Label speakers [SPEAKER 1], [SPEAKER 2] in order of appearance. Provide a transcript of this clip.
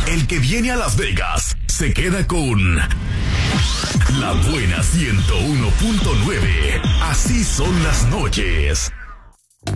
[SPEAKER 1] El que viene a Las Vegas se queda con La Buena 101.9. Así son las noches.